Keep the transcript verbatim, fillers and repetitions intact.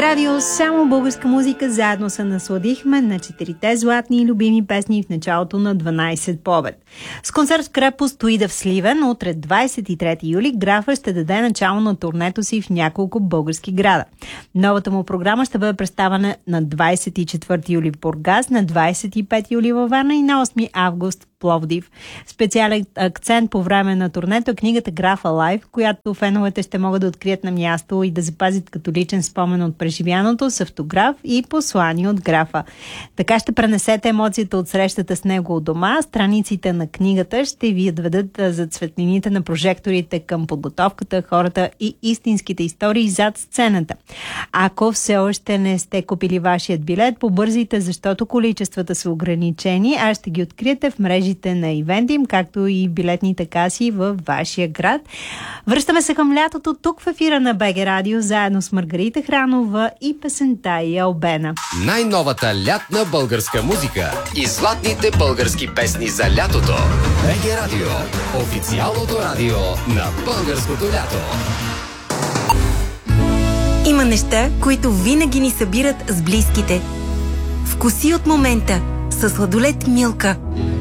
Радио само българска музика. Заедно се насладихме на четирите златни и любими песни в началото на дванайсет по обед. С концерт в Крепост Уида в Сливен утре двайсет и трети юли Графа ще даде начало на турнето си в няколко български града. Новата му програма ще бъде представена на двайсет и четвърти юли в Бургас, на двайсет и пети юли във Варна и на осми август Пловдив. Специален акцент по време на турнето е книгата Графа Лайв, която феновете ще могат да открият на място и да запазят като личен спомен от преживяното с автограф и послание от Графа. Така ще пренесете емоцията от срещата с него от дома. Страниците на книгата ще ви отведат за светлините на прожекторите към подготовката, хората и истинските истории зад сцената. Ако все още не сте купили вашият билет, побързайте, защото количествата са ограничени, а ще ги откриете в мрежи на Ивентим, както и билетните каси във вашия град. Връщаме се към лятото тук в ефира на БГ Радио, заедно с Маргарита Хранова и песента и Албена. Най-новата лятна българска музика и златните български песни за лятото. БГ Радио, официалното радио на българското лято. Има неща, които винаги ни събират с близките. Вкуси от момента със сладолет Милка.